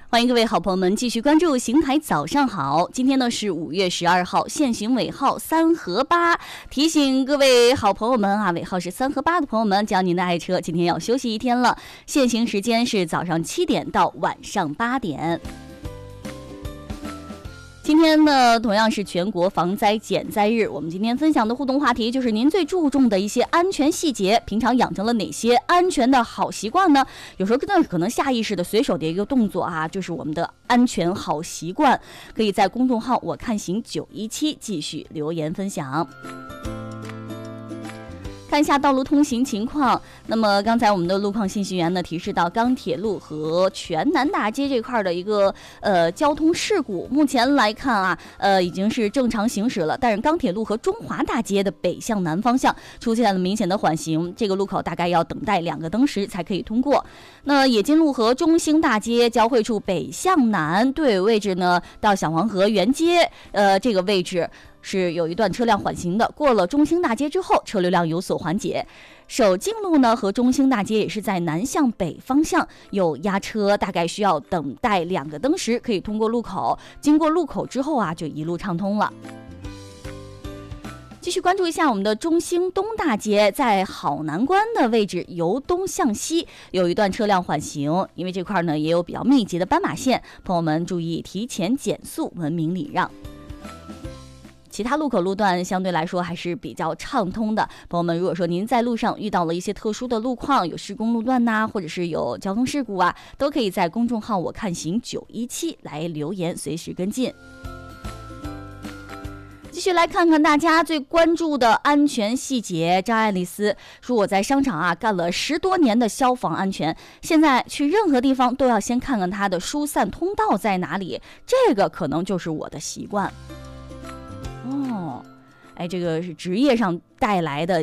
欢迎各位好朋友们继续关注邢台早上好。今天呢是5月12号，限行尾号3和8。提醒各位好朋友们啊，尾号是3和8的朋友们，只要您的爱车今天要休息一天了。限行时间是早上7点到晚上8点。今天呢，同样是全国防灾减灾日。我们今天分享的互动话题就是您最注重的一些安全细节，平常养成了哪些安全的好习惯呢？有时候真的可能下意识的随手的一个动作啊，就是我们的安全好习惯。可以在公众号我看行917继续留言分享。看一下道路通行情况。那么刚才我们的路况信息员呢提示到，钢铁路和全南大街这块的一个交通事故，目前来看啊，已经是正常行驶了。但是钢铁路和中华大街的北向南方向出现了明显的缓行，这个路口大概要等待2个灯时才可以通过。那冶金路和中兴大街交汇处北向南对位置呢，到小黄河原街这个位置是有一段车辆缓行的，过了中兴大街之后，车流量有所缓解。首敬路呢和中兴大街也是在南向北方向有压车，大概需要等待2个灯时可以通过路口。经过路口之后啊，就一路畅通了。继续关注一下我们的中兴东大街，在好南关的位置由东向西有一段车辆缓行，因为这块呢也有比较密集的斑马线，朋友们注意提前减速，文明礼让。其他路口路段相对来说还是比较畅通的，朋友们，如果说您在路上遇到了一些特殊的路况，有施工路段呐，或者是有交通事故啊，都可以在公众号我看行917来留言，随时跟进。继续来看看大家最关注的安全细节。张爱丽丝说，我在商场啊干了10多年的消防安全，现在去任何地方都要先看看它的疏散通道在哪里，这个可能就是我的习惯。这个是职业上带来的